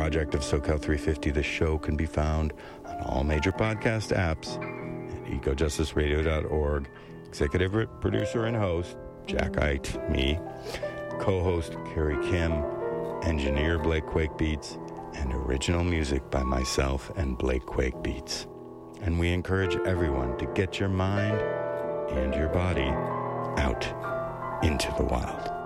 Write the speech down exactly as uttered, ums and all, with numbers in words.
project of SoCal three fifty. The show can be found on all major podcast apps at eco justice radio dot org. Executive producer and host, Jack Ite, me. Co-host, Carrie Kim. Engineer, Blake Quake Beats. And original music by myself and Blake Quake Beats. And we encourage everyone to get your mind and your body out into the wild.